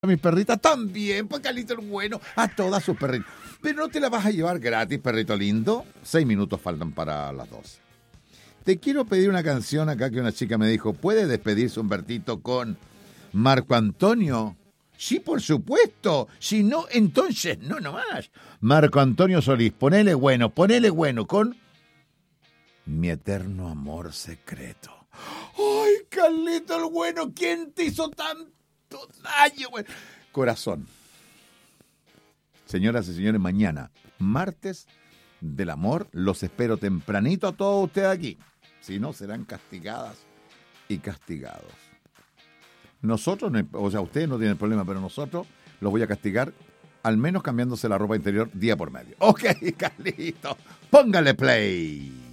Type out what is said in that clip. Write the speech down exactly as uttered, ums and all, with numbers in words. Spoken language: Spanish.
A mis perritas también, pues Carlito el bueno, a todas sus perritas. Pero no te la vas a llevar gratis, perrito lindo. Seis minutos faltan para las doce. Te quiero pedir una canción acá que una chica me dijo, ¿puede despedirse Humbertito con Marco Antonio? Sí, por supuesto. Si no, entonces no nomás. Marco Antonio Solís, ponele bueno, ponele bueno con Mi Eterno Amor Secreto. ¡Ay, Carlito el bueno! ¿Quién te hizo tanto daño, güey? Corazón. Señoras y señores, mañana, martes del amor, los espero tempranito a todos ustedes aquí. Si no, serán castigadas y castigados. Nosotros, o sea, ustedes no tienen problema, pero nosotros los voy a castigar al menos cambiándose la ropa interior día por medio. Ok, Carlito, póngale play.